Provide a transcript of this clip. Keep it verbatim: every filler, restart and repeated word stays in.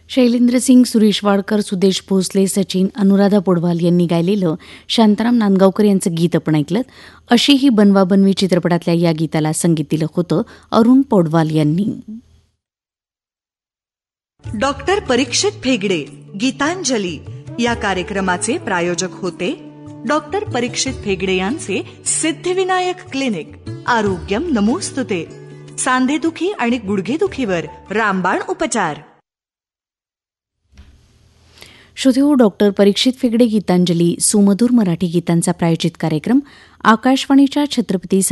शैलेंद्र सिंग, सुरेश वाडकर, सुदेश भोसले, सचिन, अनुराधा पौडवाल यांनी गायलेलं शांताराम नांदगावकर यांचं गीत आपण ऐकलं. अशी ही बनवा बनवी चित्रपटातल्या या गीताला संगीत दिलं होतं अरुण पौडवाल यांनी. डॉक्टर परीक्षित फेगडे गीतांजली या कार्यक्रमाचे प्रायोजक होते डॉक्टर परीक्षित फेगडे यांचे सिद्धिविनायक क्लिनिक. आरोग्यम नमोस्तुते. सांधेदुखी आणि गुडघेदुखीवर रामबाण उपचार. श्रोतेहो, डॉक्टर परीक्षित फेगडे गीतांजली सुमधुर मराठी गीतांचा प्रायोजित कार्यक्रम आकाशवाणीच्या छत्रपती